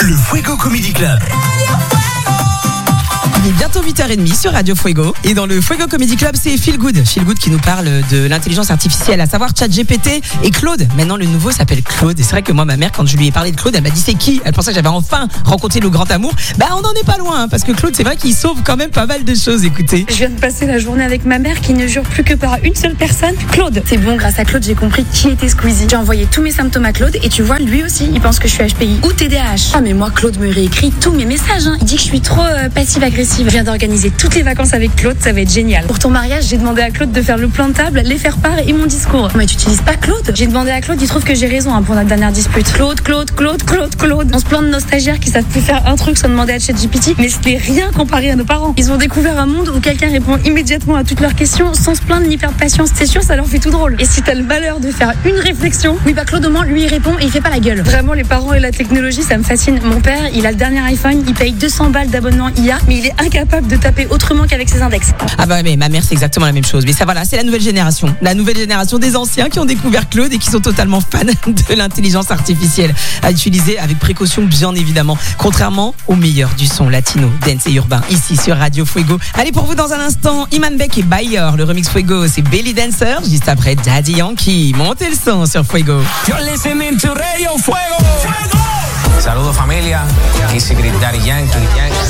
Le Fuego Comedy Club. Il est bientôt 8h30 sur Radio Fuego. Et dans le Fuego Comedy Club, c'est Feel Good qui nous parle de l'intelligence artificielle, à savoir ChatGPT et Claude. Maintenant, le nouveau s'appelle Claude. Et c'est vrai que moi, ma mère, quand je lui ai parlé de Claude, elle m'a dit c'est qui ? Elle pensait que j'avais enfin rencontré le grand amour. On n'en est pas loin, hein, parce que Claude, c'est vrai qu'il sauve quand même pas mal de choses. Écoutez. Je viens de passer la journée avec ma mère qui ne jure plus que par une seule personne, Claude. C'est bon, grâce à Claude, j'ai compris qui était Squeezie. J'ai envoyé tous mes symptômes à Claude et tu vois, lui aussi, il pense que je suis HPI ou TDAH. Ah, mais moi, Claude me réécrit tous mes messages. Hein. Il dit que je suis trop passive-agressive. Je viens d'organiser toutes les vacances avec Claude, ça va être génial. Pour ton mariage, j'ai demandé à Claude de faire le plan de table, les faire-part et mon discours. Mais tu utilises pas Claude ? J'ai demandé à Claude, il trouve que j'ai raison pour notre dernière dispute. Claude. On se plaint de nos stagiaires qui savent plus faire un truc sans demander à ChatGPT, mais c'était rien comparé à nos parents. Ils ont découvert un monde où quelqu'un répond immédiatement à toutes leurs questions sans se plaindre ni perdre patience. C'est sûr, ça leur fait tout drôle. Et si t'as le malheur de faire une réflexion, Claude au moins, lui il répond et il fait pas la gueule. Vraiment, les parents et la technologie, ça me fascine. Mon père, il a le dernier iPhone, il paye 200 balles d'abonnement IA, mais il est incapable de taper autrement qu'avec ses index. Mais ma mère c'est exactement la même chose. Mais ça voilà, c'est la nouvelle génération des anciens qui ont découvert Claude et qui sont totalement fans de l'intelligence artificielle, à utiliser avec précaution bien évidemment, contrairement aux meilleurs du son latino, dance et urbain ici sur Radio Fuego. Allez, pour vous dans un instant, Iman Beck et Bayer, le remix Fuego, c'est Belly Dancer, juste après Daddy Yankee. Montez le son sur Fuego. You're listening to Radio Fuego. Saludos familia, aquí Secret Daddy Yankee.